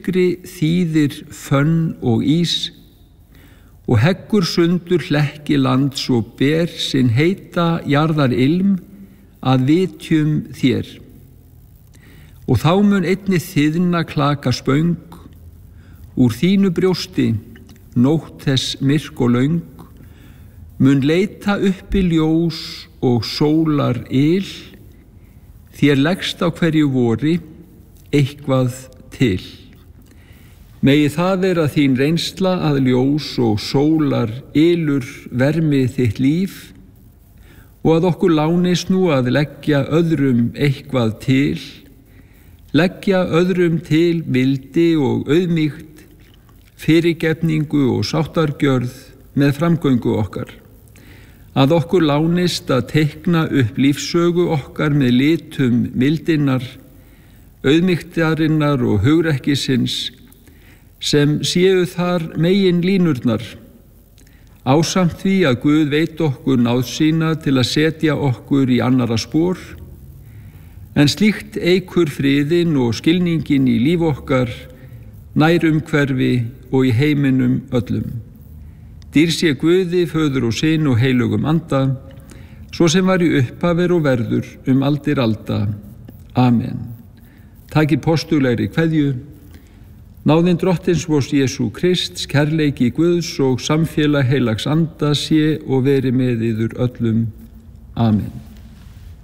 þýðir fönn og ís og heggur sundur hlekki lands og ber sinn heita jarðar ilm að vitjum þér. Og þá mun einnig þiðna klaka spöng úr þínu brjósti, nótt þess myrk og löng, mun leita uppi ljós og sólar yl, þér leggst á hverju vori eitthvað til. Megi það vera þín reynsla að ljós og sólar ylur vermi þitt líf og að okkur lánist nú að leggja öðrum eitthvað til, leggja öðrum til mildi og auðmýkt, fyrirgefningu og sáttargjörð með framgöngu okkar. Að okkur lánist að teikna upp lífssögu okkar með litum mildinnar, auðmýktarinnar og hugrekkisins, sem séu þar megin línurnar, ásamt því að Guð veit okkur náð sína til að setja okkur í annarra spor, en slíkt eykur friðinn og skilningin í líf okkar, nær umhverfi og í heiminum öllum. Dýr sé Guði, Föður og Syn og heilögum anda, svo sem var í upphafi og verður aldir alda. Amen. Takið postulegri kveðju. Náðin Drottins vors Jesú Krists, kærleiki Guðs og samfélag heilags anda sé og veri með yður öllum. Amen.